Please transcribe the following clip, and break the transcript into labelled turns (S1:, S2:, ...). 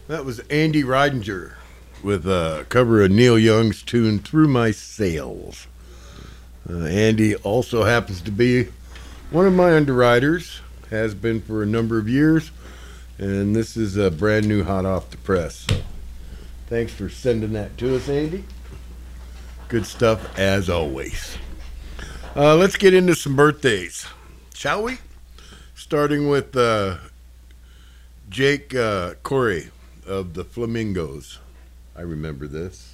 S1: That was Andy Ridinger with a cover of Neil Young's tune Through My Sails. Andy also happens to be one of my underwriters, has been for a number of years, and this is a brand new hot off the press. So thanks for sending that to us, Andy. Good stuff as always. Let's get into some birthdays, shall we? Starting with Jake Corey of the Flamingos. I remember this.